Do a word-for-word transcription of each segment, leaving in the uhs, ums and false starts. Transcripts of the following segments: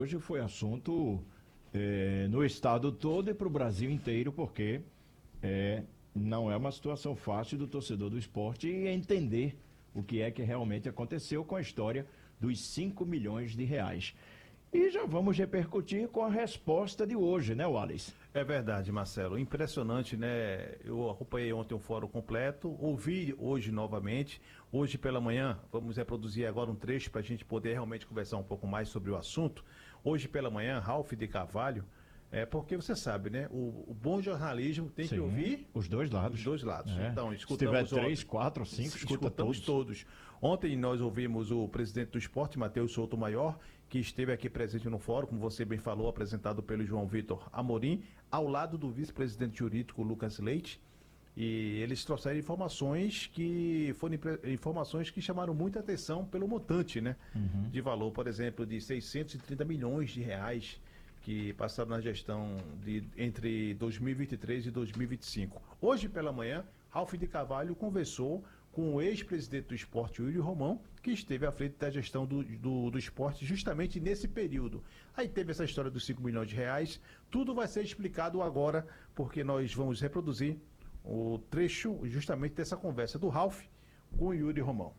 Hoje foi assunto eh, no estado todo e para o Brasil inteiro, porque eh, não é uma situação fácil do torcedor do esporte entender o que é que realmente aconteceu com a história dos cinco milhões de reais. E já vamos repercutir com a resposta de hoje, né, Wallace? É verdade, Marcelo. Impressionante, né? Eu acompanhei ontem o fórum completo, ouvi hoje novamente. Hoje pela manhã, vamos reproduzir agora um trecho para a gente poder realmente conversar um pouco mais sobre o assunto. Hoje pela manhã, Ralph de Carvalho, é porque você sabe, né? O, o bom jornalismo tem que Sim, ouvir os dois lados. os dois lados. É. Então, Se tiver escutamos três, ontem. quatro, cinco, escuta Escutamos todos. todos. Ontem nós ouvimos o presidente do esporte, Matheus Souto Maior, que esteve aqui presente no fórum, como você bem falou, apresentado pelo João Vitor Amorim, ao lado do vice-presidente jurídico Lucas Leite. E eles trouxeram informações que foram informações que chamaram muita atenção pelo montante, né? Uhum. De valor, por exemplo, de seiscentos e trinta milhões de reais que passaram na gestão de, entre dois mil e vinte e três e dois mil e vinte e cinco. Hoje pela manhã, Ralph de Carvalho conversou com o ex-presidente do esporte, Yuri Romão, que esteve à frente da gestão do, do, do esporte justamente nesse período. Aí teve essa história dos cinco milhões de reais, tudo vai ser explicado agora, porque nós vamos reproduzir o trecho justamente dessa conversa do Ralph com o Yuri Romão.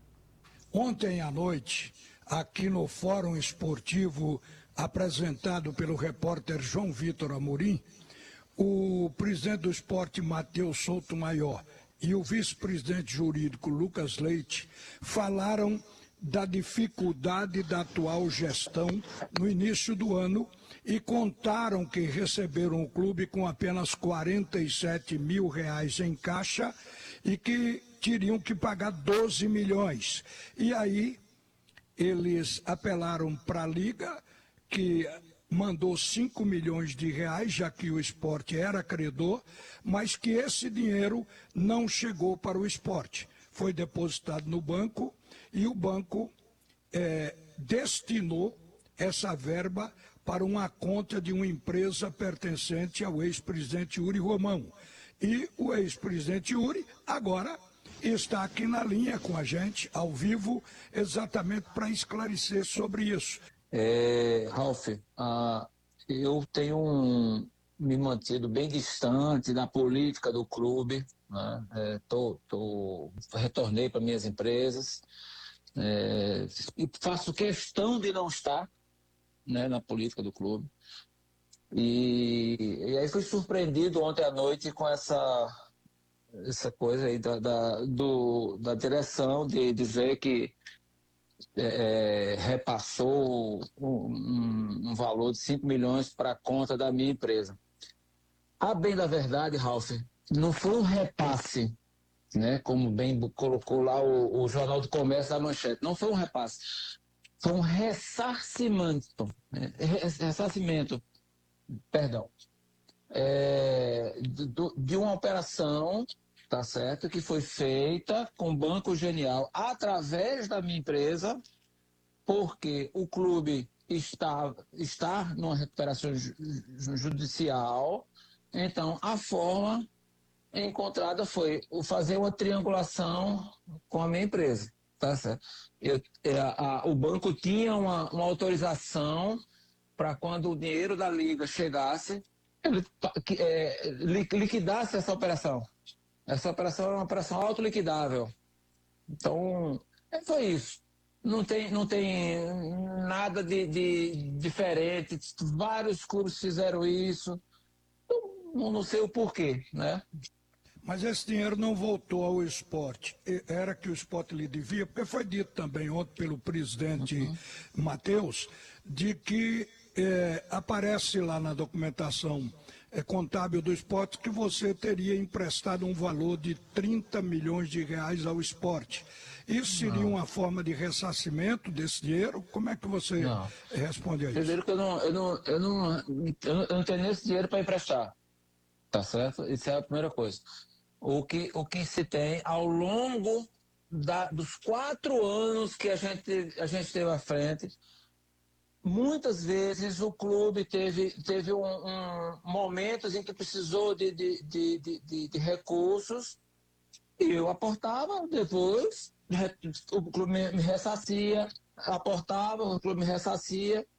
Ontem à noite, aqui no Fórum Esportivo apresentado pelo repórter João Vitor Amorim, o presidente do esporte, Matheus Souto Maior, e o vice-presidente jurídico, Lucas Leite, falaram da dificuldade da atual gestão no início do ano e contaram que receberam o clube com apenas quarenta e sete mil reais em caixa e que teriam que pagar doze milhões. E aí eles apelaram para a Liga, que mandou cinco milhões de reais, já que o esporte era credor, mas que esse dinheiro não chegou para o esporte. Foi depositado no banco e o banco é, destinou essa verba para uma conta de uma empresa pertencente ao ex-presidente Yuri Romão. E o ex-presidente Yuri agora está aqui na linha com a gente, ao vivo, exatamente para esclarecer sobre isso. É, Ralph, ah, eu tenho um, me mantido bem distante da política do clube, né? É, tô, tô, retornei para minhas empresas, é, e faço questão de não estar, né, na política do clube. E, e aí fui surpreendido ontem à noite com essa, essa coisa aí da, da, do, da direção de dizer que É, repassou um, um valor de cinco milhões para a conta da minha empresa. A bem da verdade, Ralph, não foi um repasse, né, como bem colocou lá o, o Jornal do Comércio da Manchete, não foi um repasse, foi um ressarcimento, né, ressarcimento, perdão, é, de, de uma operação, tá certo, que foi feita com o Banco Genial através da minha empresa, porque o clube está, está numa recuperação judicial. Então a forma encontrada foi fazer uma triangulação com a minha empresa, tá certo? Eu, a, a, o banco tinha uma, uma autorização para quando o dinheiro da Liga chegasse, ele é, liquidasse essa operação. Essa operação era uma operação autoliquidável. Então, foi isso. Não tem, não tem nada de, de diferente. Vários clubes fizeram isso. Não, não sei o porquê, né? Mas esse dinheiro não voltou ao esporte. Era que o esporte lhe devia, porque foi dito também ontem pelo presidente uhum. Matheus, de que é, aparece lá na documentação é, contábil do esporte que você teria emprestado um valor de trinta milhões de reais ao esporte. Isso seria não. uma forma de ressarcimento desse dinheiro? Como é que você não. responde a isso? Primeiro que eu não, eu não, eu não, eu não, eu não tenho esse dinheiro para emprestar, tá certo? Isso é a primeira coisa. O que, o que se tem ao longo da, dos quatro anos que a gente, a gente teve à frente, muitas vezes o clube teve, teve um, um, momentos em que precisou de, de, de, de, de recursos e eu aportava, depois o clube me, me ressarcia, aportava, o clube me ressarcia